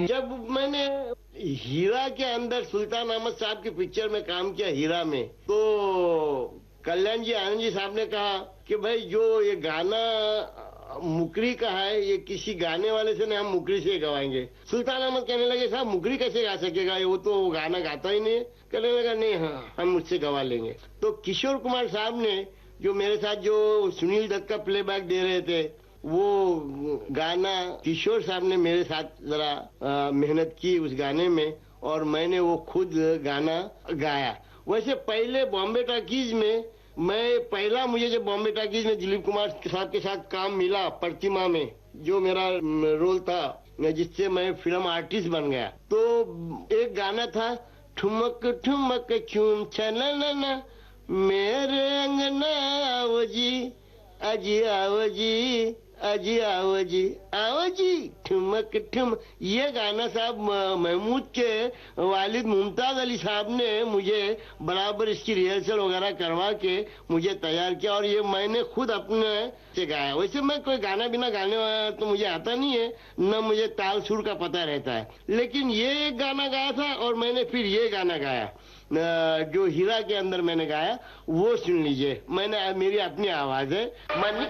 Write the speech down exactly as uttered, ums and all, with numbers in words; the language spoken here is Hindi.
जब मैंने हीरा के अंदर सुल्तान अहमद साहब की पिक्चर में काम किया, हीरा में, तो कल्याण जी आनंद जी साहब ने कहा कि भाई जो ये गाना मुकरी का है, ये किसी गाने वाले से नहीं, हम मुकरी से गवाएंगे। सुल्तान अहमद कहने लगे साहब मुकरी कैसे गा सकेगा, वो तो गाना गाता ही नहीं है। कहने लगा नहीं, हाँ हम मुझसे गवा लेंगे। तो किशोर कुमार साहब ने जो मेरे साथ जो सुनील दत्त का प्लेबैक दे रहे थे, वो गाना किशोर साहब ने मेरे साथ जरा मेहनत की उस गाने में, और मैंने वो खुद गाना गाया। वैसे पहले बॉम्बे टॉकीज में मैं पहला मुझे जब बॉम्बे टॉकीज में दिलीप कुमार साहब के साथ काम मिला, प्रतिमा में जो मेरा रोल था, जिससे मैं फिल्म आर्टिस्ट बन गया, तो एक गाना था ठुमक ठुमक चूम छना मेरे अंगना आओ जी, अजी आओ जी, अजी आओ जी, आओ जी ठुमक ठुम। ये गाना साहब महमूद के वालिद मुमताज अली साहब ने मुझे बराबर इसकी रिहर्सल वगैरह करवा के मुझे तैयार किया, और ये मैंने खुद अपने से गाया। वैसे मैं कोई गाना बिना गाने वाला तो मुझे आता नहीं है, न मुझे ताल सुर का पता रहता है, लेकिन ये एक गाना गाया था और मैंने फिर ये गाना गाया जो हीरा के अंदर मैंने गाया, वो सुन लीजिए। मैंने मेरी अपनी आवाज है। मन